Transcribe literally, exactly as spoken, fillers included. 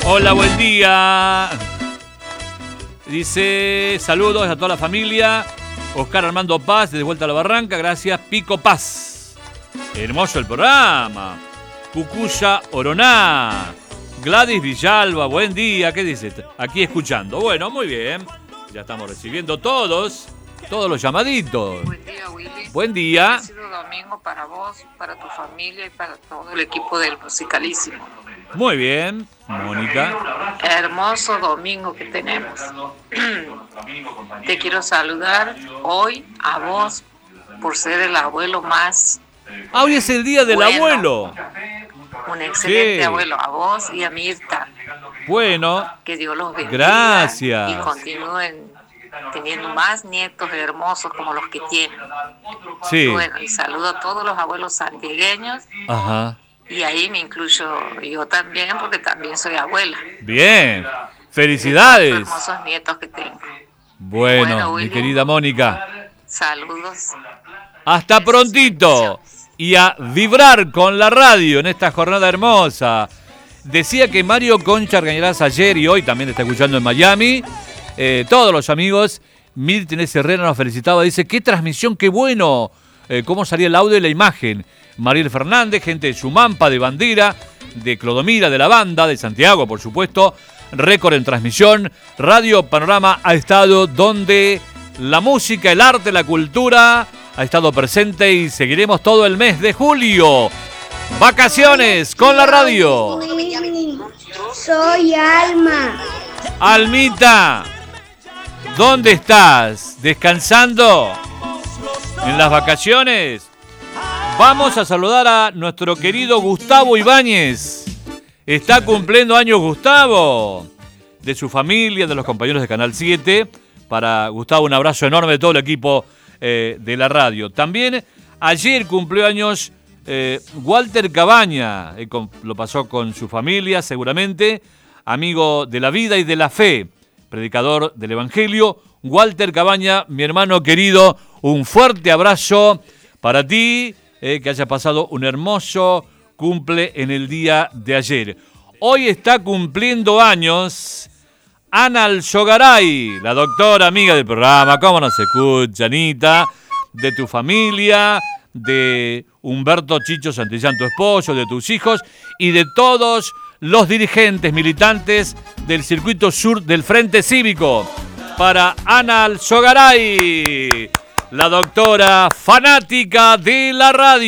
Hola, buen día. Dice, saludos a toda la familia. Oscar Armando Paz, de Vuelta a la Barranca. Gracias, Pico Paz. Hermoso el programa. Cucuya Oroná. Gladys Villalba, buen día. ¿Qué dice? Aquí escuchando. Bueno, muy bien. Ya estamos recibiendo todos, todos los llamaditos. Buen día, Willy. Buen día. Bendecido domingo para vos, para tu familia y para todo el equipo del Musicalísimo. Muy bien, Mónica. Hermoso domingo que tenemos. Te quiero saludar hoy a vos por ser el abuelo más... Ah, hoy es el día del bueno, abuelo. Un excelente Sí. abuelo, a vos y a Mirta. Bueno, Que Dios los bendiga. gracias. Y continúen teniendo más nietos hermosos como los que tienen. Sí. Bueno, y saludo a todos los abuelos santiagueños. Ajá. Y ahí me incluyo yo también, porque también soy abuela. Bien. Felicidades. Hermosos nietos que tengo. Bueno, Bueno, mi Willy. querida Mónica. Saludos. Hasta prontito. Y a vibrar con la radio en esta jornada hermosa. Decía que Mario Concha Argañarás ayer y hoy también está escuchando en Miami. Eh, todos los amigos. Mirta Inés Herrera nos felicitaba. Dice, qué transmisión, qué bueno. Eh, cómo salía el audio y la imagen. Mariel Fernández, gente de Sumampa, de Bandera, de Clodomira, de la banda, de Santiago, por supuesto. Récord en transmisión. Radio Panorama ha estado donde la música, el arte, la cultura ha estado presente y seguiremos todo el mes de julio. Vacaciones con la radio. Soy Alma. Almita, ¿dónde estás? ¿Descansando? ¿En las vacaciones? Vamos a saludar a nuestro querido Gustavo Ibáñez. Está cumpliendo años Gustavo. De su familia, de los compañeros de Canal siete. Para Gustavo, un abrazo enorme de todo el equipo eh, de la radio. También ayer cumplió años eh, Walter Cabaña. Eh, con, lo pasó con su familia, seguramente. Amigo de la vida y de la fe. Predicador del Evangelio. Walter Cabaña, mi hermano querido, un fuerte abrazo para ti. Eh, que haya pasado un hermoso cumple en el día de ayer. Hoy está cumpliendo años Ana Alzogaray, la doctora amiga del programa. ¿Cómo no se escucha, Anita? De tu familia, de Humberto Chicho Santillán, tu esposo, de tus hijos y de todos los dirigentes militantes del circuito sur del Frente Cívico. Para Ana Alzogaray, la doctora fanática de la radio.